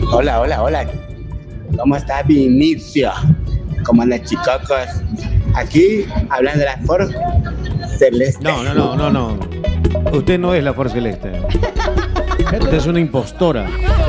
Hola, hola, hola. ¿Cómo está Vinicio? ¿Cómo andan, chicocos? Aquí, hablando de la Ford Celeste. No. Usted no es la Ford Celeste. Usted es una impostora.